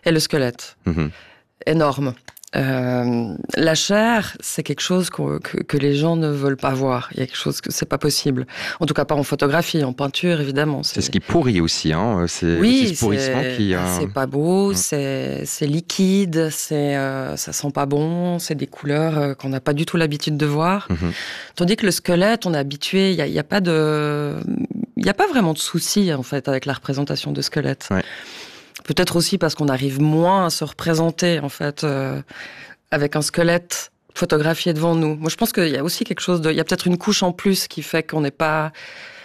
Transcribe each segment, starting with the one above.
et le squelette. Énorme. La chair, c'est quelque chose que les gens ne veulent pas voir. Il y a quelque chose que c'est pas possible. En tout cas, pas en photographie, en peinture, évidemment. C'est ce qui pourrit aussi, hein. C'est oui, aussi ce pourrissement qui. C'est pas beau, c'est liquide, ça sent pas bon, c'est des couleurs qu'on n'a pas du tout l'habitude de voir. Tandis que le squelette, on est habitué. Il y a pas vraiment de souci en fait avec la représentation de squelette. Ouais. Peut-être aussi parce qu'on arrive moins à se représenter, en fait, avec un squelette photographié devant nous. Moi, je pense qu'il y a aussi quelque chose il y a peut-être une couche en plus qui fait qu'on n'est pas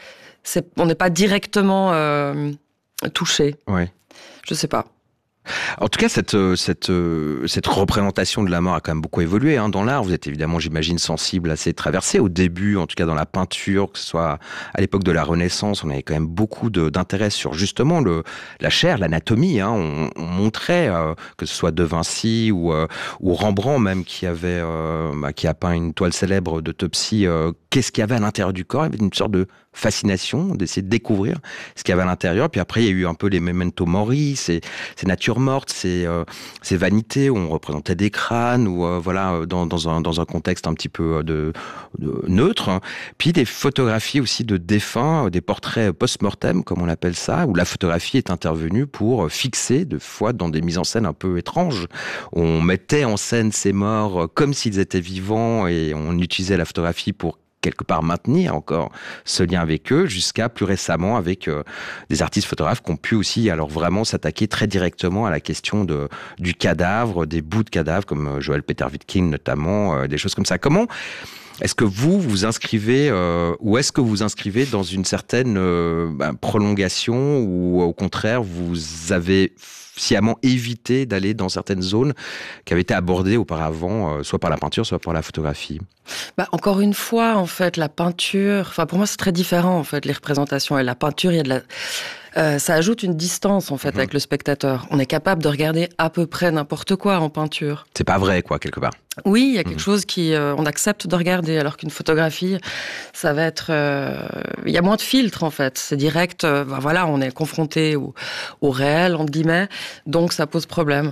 directement touché. Ouais. Je sais pas. En tout cas, cette représentation de la mort a quand même beaucoup évolué dans l'art. Vous êtes évidemment, j'imagine, sensible à ces traversées. Au début, en tout cas dans la peinture, que ce soit à l'époque de la Renaissance, on avait quand même beaucoup d'intérêt sur justement la chair, l'anatomie. On montrait, que ce soit De Vinci ou Rembrandt même, qui a peint une toile célèbre d'autopsie, qu'est-ce qu'il y avait à l'intérieur du corps. Il y avait une sorte de fascination d'essayer de découvrir ce qu'il y avait à l'intérieur. Puis après, il y a eu un peu les memento mori, ces natures mortes, ces vanités où on représentait des crânes ou dans un contexte un petit peu de neutre. Puis des photographies aussi de défunts, des portraits post-mortem comme on appelle ça, où la photographie est intervenue pour fixer, de fois dans des mises en scène un peu étranges. On mettait en scène ces morts comme s'ils étaient vivants et on utilisait la photographie pour quelque part maintenir encore ce lien avec eux, jusqu'à plus récemment avec des artistes photographes qui ont pu aussi alors vraiment s'attaquer très directement à la question du cadavre, des bouts de cadavres, comme Joël Peter Witkin notamment, des choses comme ça. Comment est-ce que vous inscrivez, ou est-ce que vous inscrivez dans une certaine prolongation, ou au contraire vous avez sciemment évité d'aller dans certaines zones qui avaient été abordées auparavant, soit par la peinture, soit par la photographie? Encore une fois, en fait, la peinture, pour moi, c'est très différent, en fait, les représentations. Et la peinture, il y a ça ajoute une distance, en fait, avec le spectateur. On est capable de regarder à peu près n'importe quoi en peinture. C'est pas vrai, quoi, quelque part. Oui, il y a quelque chose on accepte de regarder, alors qu'une photographie, ça va être... il y a moins de filtres, en fait. C'est direct, on est confronté au réel, entre guillemets, donc ça pose problème.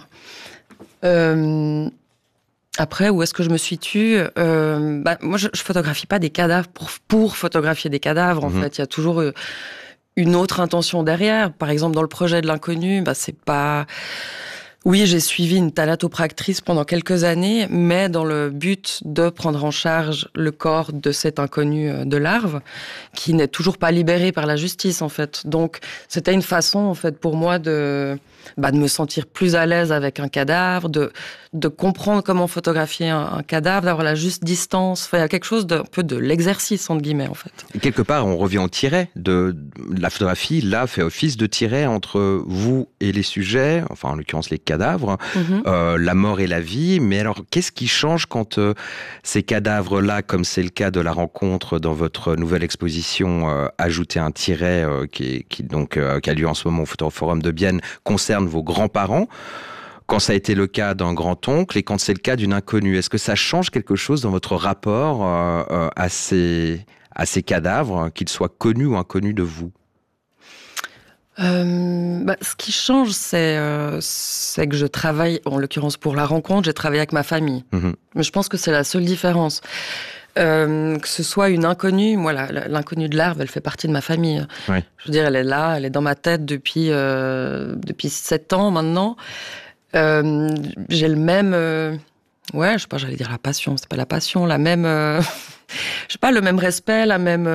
Après, où est-ce que je me situe? Moi, je photographie pas des cadavres pour photographier des cadavres, en fait. Il y a toujours une autre intention derrière. Par exemple, dans le projet de l'inconnu, c'est pas... Oui, j'ai suivi une thanatopractrice pendant quelques années, mais dans le but de prendre en charge le corps de cet inconnu de larve, qui n'est toujours pas libéré par la justice, en fait. Donc, c'était une façon, en fait, pour moi de me sentir plus à l'aise avec un cadavre, de comprendre comment photographier un cadavre, d'avoir la juste distance. Il y a quelque chose un peu de l'exercice, entre guillemets, en fait. Et quelque part, on revient au tiret de la photographie. Là, fait office de tiret entre vous et les sujets, enfin, en l'occurrence, les cadavres, la mort et la vie. Mais alors, qu'est-ce qui change quand ces cadavres-là, comme c'est le cas de la rencontre dans votre nouvelle exposition, ajouter un tiret qui a lieu en ce moment au Photoforum de Bienne, concerne vos grands-parents, quand ça a été le cas d'un grand-oncle et quand c'est le cas d'une inconnue? Est-ce que ça change quelque chose dans votre rapport à ces cadavres, qu'ils soient connus ou inconnus de vous? Ce qui change, c'est que je travaille, en l'occurrence pour la rencontre, j'ai travaillé avec ma famille. Mais je pense que c'est la seule différence. Que ce soit une inconnue, moi, l'inconnue de larve, elle fait partie de ma famille. Oui. Je veux dire, elle est là, elle est dans ma tête depuis 7 ans maintenant. J'ai le même... je sais pas, j'allais dire la passion, c'est pas la passion, la même... je sais pas, le même respect, la même...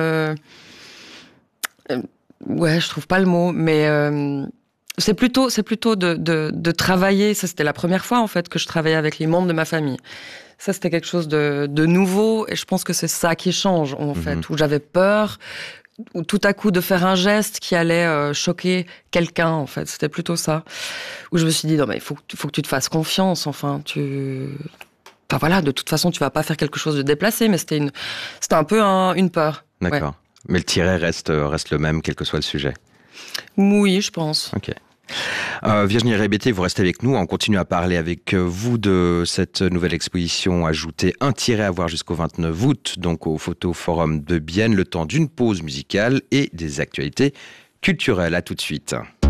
je trouve pas le mot, mais... C'est plutôt de travailler. Ça, c'était la première fois, en fait, que je travaillais avec les membres de ma famille. Ça, c'était quelque chose de nouveau, et je pense que c'est ça qui change, en fait, où j'avais peur, ou tout à coup de faire un geste qui allait choquer quelqu'un, en fait. C'était plutôt ça. Où je me suis dit, non, mais il faut que tu te fasses confiance, enfin, de toute façon, tu vas pas faire quelque chose de déplacé, mais c'était un peu une peur. D'accord. Ouais. Mais le tiret reste le même, quel que soit le sujet. Oui, je pense. Ok. Virginie Rébété, vous restez avec nous. On continue à parler avec vous de cette nouvelle exposition ajoutée, un tiret à voir jusqu'au 29 août, donc au Photoforum de Bienne, le temps d'une pause musicale et des actualités culturelles. À tout de suite.